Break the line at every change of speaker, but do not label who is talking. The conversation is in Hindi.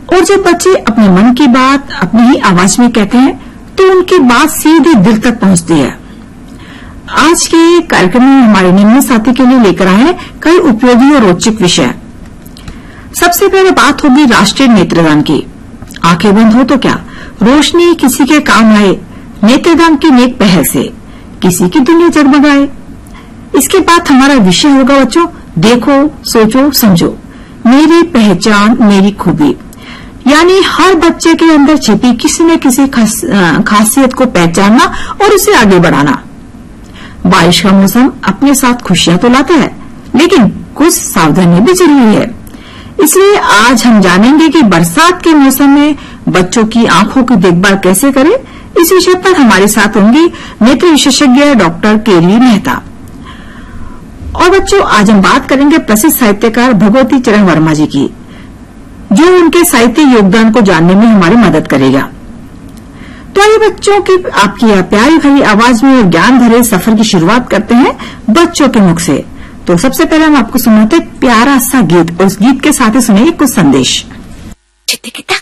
और जब बच्चे अपने मन की बात अपनी ही आवाज में कहते हैं तो उनकी बात सीधे दिल तक पहुंचती है। आज के कार्यक्रम में हमारे निम्न साथी के लिए लेकर आए हैं कई उपयोगी और रोचक विषय। सबसे पहले बात होगी राष्ट्रीय नेत्रदान की। आंखें बंद हो तो क्या, रोशनी किसी के काम आए, नेत्रदान की नेक पहल से किसी की दुनिया जगमगाए। इसके बाद हमारा विषय होगा बच्चों, देखो सोचो समझो, मेरी पहचान मेरी खूबी। यानी हर बच्चे के अंदर छिपी किसी न किसी खासियत को पहचानना और उसे आगे बढ़ाना। बारिश का मौसम अपने साथ खुशियां तो लाता है, लेकिन कुछ सावधानी भी जरूरी है। इसलिए आज हम जानेंगे कि बरसात के मौसम में बच्चों की आंखों की देखभाल कैसे करें। इस विषय पर हमारे साथ होंगी नेत्र विशेषज्ञ डॉक्टर केली मेहता। और बच्चों, आज हम बात करेंगे प्रसिद्ध साहित्यकार भगवती चरण वर्मा जी की, जो उनके साहित्य योगदान को जानने में हमारी मदद करेगा। तो आइए बच्चों की आपकी प्यारी भरी आवाज में ज्ञान भरे सफर की शुरुआत करते हैं बच्चों के मुख से। तो सबसे पहले हम आपको सुनाते प्यारा सा गीत, और उस गीत के साथ ही सुनिए कुछ संदेश।
चित्तिकिता